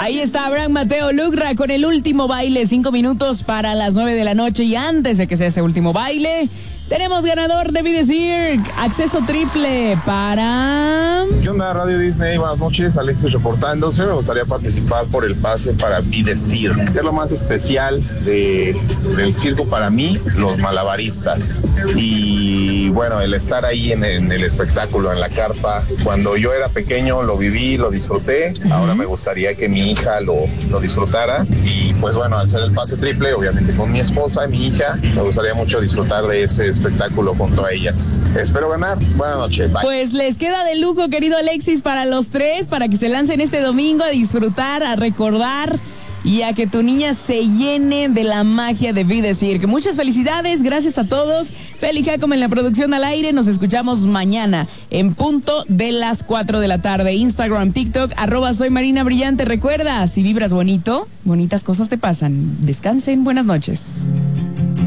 Ahí está Abraham Mateo Lucra con el último baile, 5 minutos para las 9 de la noche. Y antes de que sea ese último baile, tenemos ganador de Videcirc, acceso triple para... ¿Qué onda, Radio Disney? Buenas noches, Alexis reportándose. Me gustaría participar por el pase para Videcirc. ¿Qué es lo más especial del circo para mí? Los malabaristas. Y bueno, el estar ahí en el espectáculo, en la carpa. Cuando yo era pequeño lo viví, lo disfruté. Ahora me gustaría que mi hija lo disfrutara. Y pues bueno, al ser el pase triple, obviamente con mi esposa y mi hija, me gustaría mucho disfrutar de ese espectáculo junto a ellas. Espero ganar. Buenas noches. Bye. Pues les queda de lujo, querido Alexis, para los tres, para que se lancen este domingo a disfrutar, a recordar y a que tu niña se llene de la magia de Videcirc. Muchas felicidades, gracias a todos. Feli Jacome en la producción al aire. Nos escuchamos mañana en punto de las 4 de la tarde. Instagram, TikTok, @soy Marina Brillante. Recuerda, si vibras bonito, bonitas cosas te pasan. Descansen, buenas noches.